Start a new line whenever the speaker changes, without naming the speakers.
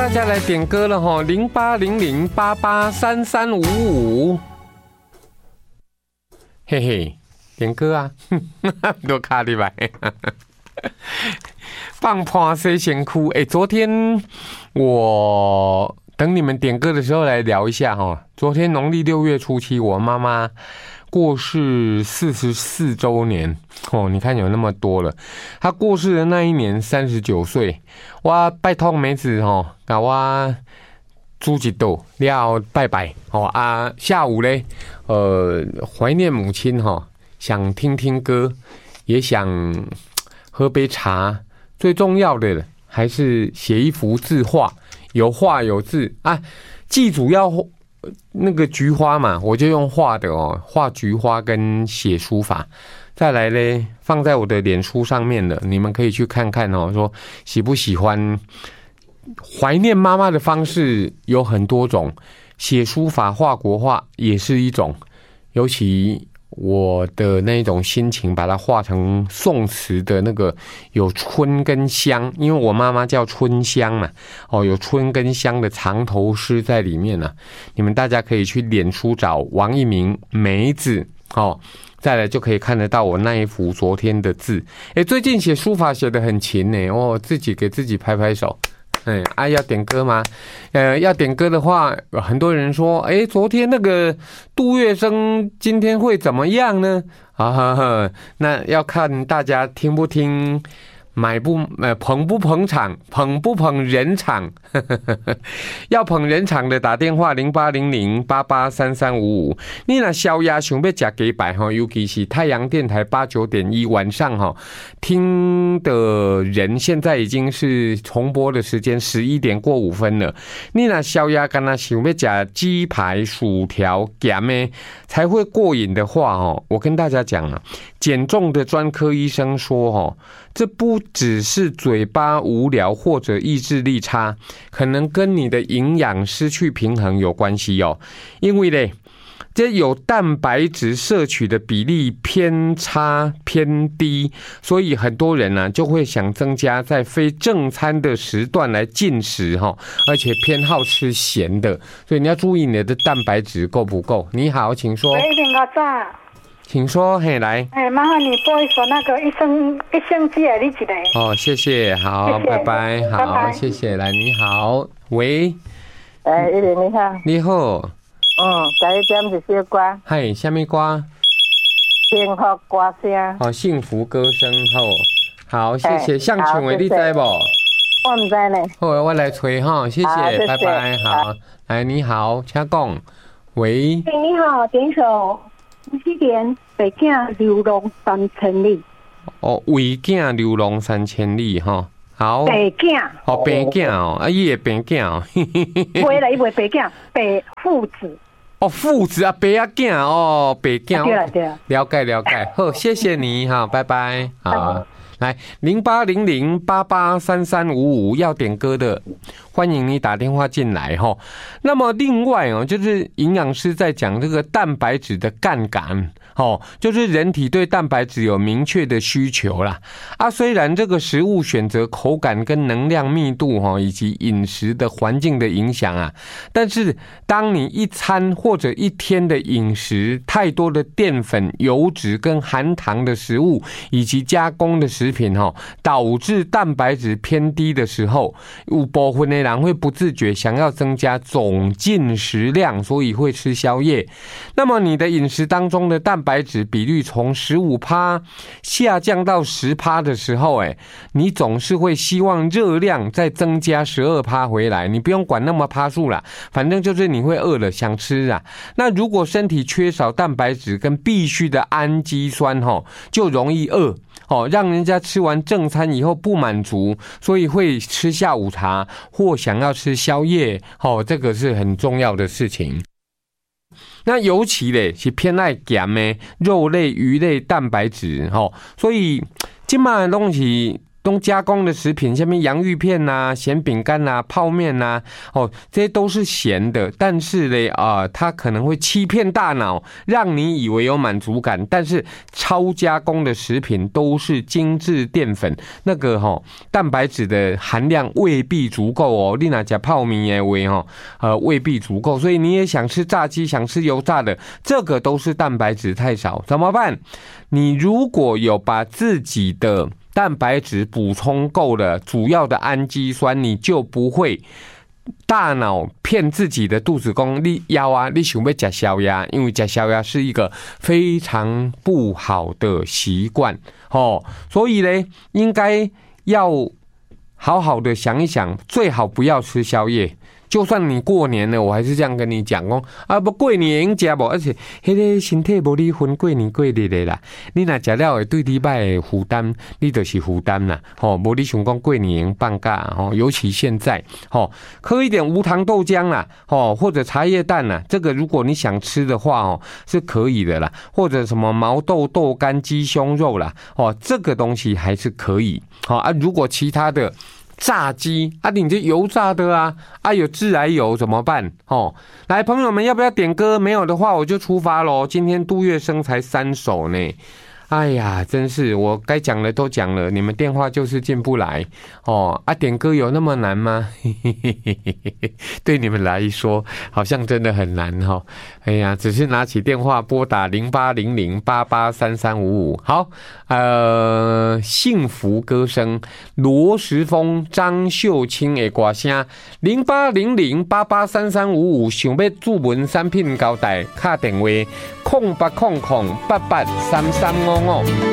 大家来点歌了哈，0800883355，嘿嘿，点歌啊，多卡你吧。放破谁先哭？昨天我等你们点歌的时候来聊一下哈。昨天农历6月初7，我妈妈过世44周年哦，你看有那么多了。她过世的那一年39岁，我拜托妹子吼，给我煮一道了拜拜哦啊。下午嘞，怀念母亲哈，想听听歌，也想喝杯茶。最重要的还是写一幅字画，有画有字啊。祭祖要那个菊花嘛，我就用画的哦，画菊花跟写书法。再来嘞，放在我的脸书上面的，你们可以去看看哦，说喜不喜欢。怀念妈妈的方式有很多种，写书法、画国画也是一种，尤其我的那种心情，把它画成宋词的那个有春跟香，因为我妈妈叫春香嘛，哦，有春跟香的藏头诗在里面啊。你们大家可以去脸书找王一鸣梅子哦，再来就可以看得到我那一幅昨天的字。最近写书法写得很勤呢，哦，自己给自己拍拍手。要点歌吗？要点歌的话，很多人说，昨天那个杜月笙今天会怎么样呢？那要看大家听不听，捧不捧场，捧不捧人场。要捧人场的打电话0800883355。你那宵夜想要吃鸡排哈，尤其是太阳电台89.1晚上哈，听的人现在已经是重播的时间11点过5分了。你那宵夜干那想要吃鸡排、薯条、咸的才会过瘾的话哦，我跟大家讲啊，减重的专科医生说哦，这不只是嘴巴无聊或者意志力差，可能跟你的营养失去平衡有关系哦。因为呢，这有蛋白质摄取的比例偏差偏低，所以很多人呢就会想增加在非正餐的时段来进食哈，而且偏好吃咸的，所以你要注意你的蛋白质够不够。你好，请说。请说，嘿，来。
麻烦你播一首那个一生之的你一个。
哦，谢谢，好，谢谢，拜拜，好，拜拜，谢谢，来，你好，喂。
一玲你好。
你好。
第一点是小歌。
嗨，什么歌？
幸福歌声。
哦，幸福歌声，好，谢谢。向琼伟，你知不？
我唔知呢。
好，我来吹哈，谢谢，拜拜，好，来，你好，请讲，喂。
你好，点首。西点北囝流浪3000里。
哦，为囝流浪3000里哈，好。
北囝。
哦，北囝哦，伊的北囝哦。
袂啦，伊袂北囝，北父子。
哦，父子啊，北啊囝哦，北囝。
对了，
了解。好，谢谢你哈，拜拜。好，来0800883355要点歌的，欢迎你打电话进来哈。那么另外哦，就是营养师在讲这个蛋白质的杠杆。就是人体对蛋白质有明确的需求啦。虽然这个食物选择口感跟能量密度以及饮食的环境的影响啊，但是当你一餐或者一天的饮食太多的淀粉、油脂跟含糖的食物以及加工的食品导致蛋白质偏低的时候，有部分的人会不自觉想要增加总进食量，所以会吃宵夜。那么你的饮食当中的蛋白质比率从15%下降到10%的时候，你总是会希望热量再增加12%回来，你不用管那么趴数啦，反正就是你会饿了想吃啊。那如果身体缺少蛋白质跟必须的氨基酸就容易饿让人家吃完正餐以后不满足，所以会吃下午茶或想要吃宵夜这个是很重要的事情。那尤其是偏爱咸的肉类、鱼类蛋白质所以现在都是都加工的食品，下面洋芋片呐、咸饼干呐、泡面呐，这些都是咸的，但是呢它可能会欺骗大脑，让你以为有满足感，但是超加工的食品都是精致淀粉，那个蛋白质的含量未必足够哦。你那吃泡面的话未必足够，所以你也想吃炸鸡，想吃油炸的，这个都是蛋白质太少，怎么办？你如果有把自己的蛋白质补充够了，主要的氨基酸，你就不会大脑骗自己的肚子说你要啊，你想要吃宵夜，因为吃宵夜是一个非常不好的习惯所以呢，应该要好好的想一想，最好不要吃宵夜。就算你过年了，我还是这样跟你讲不过年也用吃不，而且那个身体没你分过年过日的啦，你那吃了会对你的负担，你就是负担啦，没你想讲过年放假尤其现在喝一点无糖豆浆啦，或者茶叶蛋啦，这个如果你想吃的话是可以的啦，或者什么毛豆、豆干、鸡胸肉啦，这个东西还是可以如果其他的炸鸡你这油炸的有致癌油怎么办来，朋友们要不要点歌？没有的话我就出发咯。今天杜月笙才3首呢，哎呀，真是我该讲的都讲了，你们电话就是进不来点歌有那么难吗？对你们来说好像真的很难哎呀，只是拿起电话拨打0800883355。好，幸福歌声罗时丰、张秀清的歌声0800883355，想要注文产品交代，打电话0800883355。